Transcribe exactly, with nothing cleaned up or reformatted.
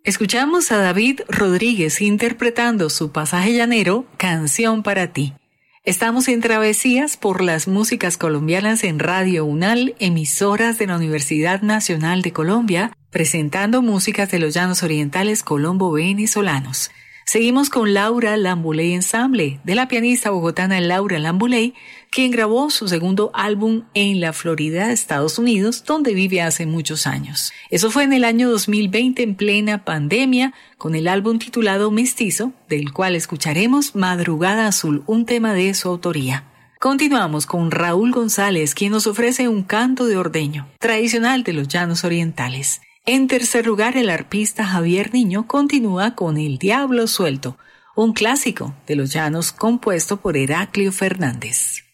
Escuchamos a David Rodríguez interpretando su pasaje llanero, Canción para ti. Estamos en Travesías por las músicas colombianas en Radio UNAL, emisoras de la Universidad Nacional de Colombia, presentando músicas de los llanos orientales colombo-venezolanos. Seguimos con Laura Lambuley Ensemble, de la pianista bogotana Laura Lambuley, quien grabó su segundo álbum en la Florida, Estados Unidos, donde vive hace muchos años. Eso fue en el año dos mil veinte, en plena pandemia, con el álbum titulado Mestizo, del cual escucharemos Madrugada Azul, un tema de su autoría. Continuamos con Raúl González, quien nos ofrece un canto de ordeño, tradicional de los llanos orientales. En tercer lugar, el arpista Javier Niño continúa con El Diablo Suelto, un clásico de los llanos compuesto por Heraclio Fernández.